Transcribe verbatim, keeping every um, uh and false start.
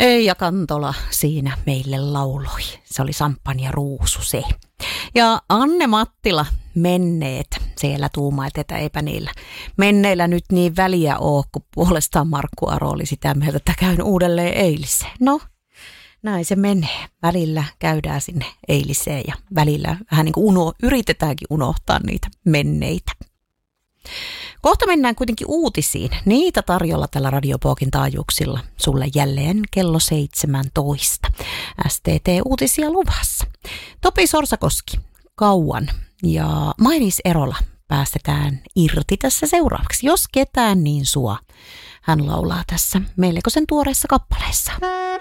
Eija Kantola siinä meille lauloi. Se oli Samppan ja Ruusu se. Ja Anne Mattila, menneet. Siellä tuumaat, että eipä niillä menneillä nyt niin väliä ole, kun puolestaan Markku Aro oli sitä mieltä, että käyn uudelleen eiliseen. No, näin se menee. Välillä käydään sinne eiliseen ja välillä vähän niin kuin uno, yritetäänkin unohtaa niitä menneitä. Kohta mennään kuitenkin uutisiin. Niitä tarjolla tällä Radio Pookin taajuuksilla sulle jälleen kello seitsemäntoista. S T T-uutisia luvassa. Topi Sorsakoski, Kauan ja Mairis Erola päästetään irti tässä seuraavaksi. Jos ketään, niin sua. Hän laulaa tässä melkoisen tuoreessa kappaleessa.